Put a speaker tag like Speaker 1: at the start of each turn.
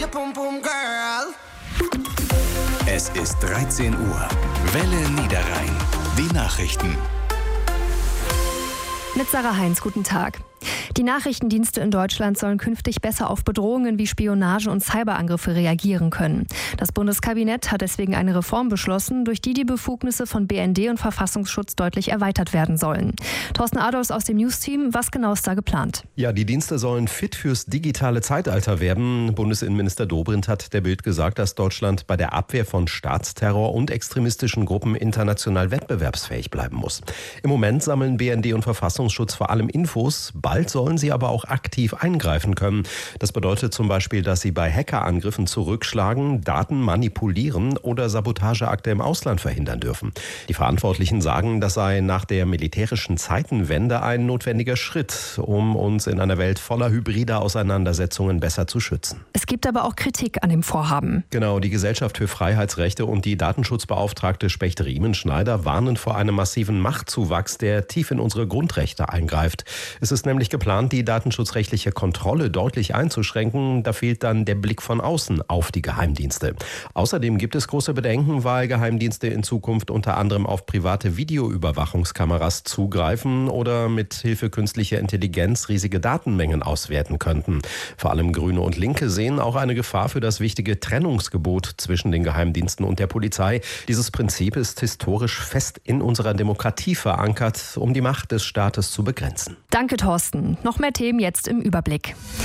Speaker 1: pum pum girl.
Speaker 2: Es ist 13 Uhr. Welle Niederrhein. Die Nachrichten.
Speaker 3: Mit Sarah Heinz, guten Tag. Die Nachrichtendienste in Deutschland sollen künftig besser auf Bedrohungen wie Spionage und Cyberangriffe reagieren können. Das Bundeskabinett hat deswegen eine Reform beschlossen, durch die die Befugnisse von BND und Verfassungsschutz deutlich erweitert werden sollen. Thorsten Adolfs aus dem News-Team, was genau ist da geplant?
Speaker 4: Ja, die Dienste sollen fit fürs digitale Zeitalter werden. Bundesinnenminister Dobrindt hat der Bild gesagt, dass Deutschland bei der Abwehr von Staatsterror und extremistischen Gruppen international wettbewerbsfähig bleiben muss. Im Moment sammeln BND und Verfassungsschutz vor allem Infos. Bald sollen sie aber auch aktiv eingreifen können. Das bedeutet zum Beispiel, dass sie bei Hackerangriffen zurückschlagen, Daten manipulieren oder Sabotageakte im Ausland verhindern dürfen. Die Verantwortlichen sagen, das sei nach der militärischen Zeitenwende ein notwendiger Schritt, um uns in einer Welt voller hybrider Auseinandersetzungen besser zu schützen.
Speaker 3: Es gibt aber auch Kritik an dem Vorhaben.
Speaker 4: Genau, die Gesellschaft für Freiheitsrechte und die Datenschutzbeauftragte Specht-Riemenschneider warnen vor einem massiven Machtzuwachs, der tief in unsere Grundrechte eingreift. Es ist nämlich geplant, die datenschutzrechtliche Kontrolle deutlich einzuschränken. Da fehlt dann der Blick von außen auf die Geheimdienste. Außerdem gibt es große Bedenken, weil Geheimdienste in Zukunft unter anderem auf private Videoüberwachungskameras zugreifen oder mit Hilfe künstlicher Intelligenz riesige Datenmengen auswerten könnten. Vor allem Grüne und Linke sehen auch eine Gefahr für das wichtige Trennungsgebot zwischen den Geheimdiensten und der Polizei. Dieses Prinzip ist historisch fest in unserer Demokratie verankert, um die Macht des Staates zu begrenzen.
Speaker 3: Danke, Thorsten. Noch mehr Themen jetzt im Überblick.